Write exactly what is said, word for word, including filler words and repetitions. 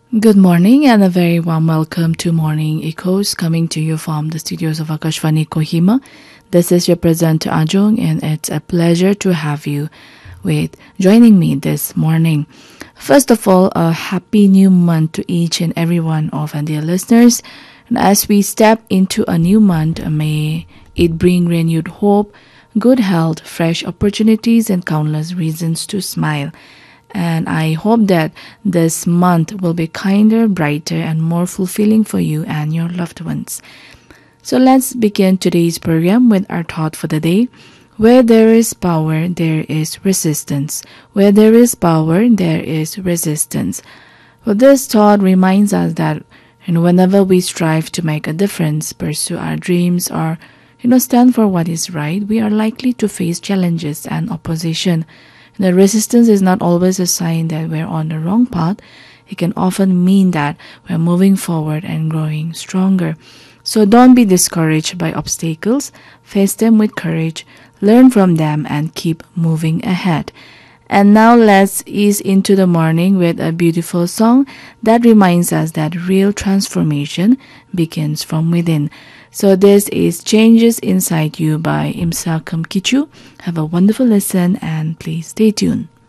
Good morning and a very warm welcome to Morning Echoes coming to you from the studios of Akashvani Kohima. This is your presenter Ajong and it's a pleasure to have you with joining me this morning. First of all, a happy new month to each and every one of our dear listeners. And as we step into a new month, may it bring renewed hope, good health, fresh opportunities and countless reasons to smile. And I hope that this month will be kinder, brighter, and more fulfilling for you and your loved ones. So let's begin today's program with our thought for the day. Where there is power, there is resistance. Where there is power, there is resistance. Well, this thought reminds us that you know, whenever we strive to make a difference, pursue our dreams, or you know, stand for what is right, we are likely to face challenges and opposition. The resistance is not always a sign that we're on the wrong path. It can often mean that we're moving forward and growing stronger. So don't be discouraged by obstacles. Face them with courage, learn from them, and keep moving ahead. And now let's ease into the morning with a beautiful song that reminds us that real transformation begins from within. So this is Changes Inside You by Imsa Kamkichu. Have a wonderful listen and please stay tuned.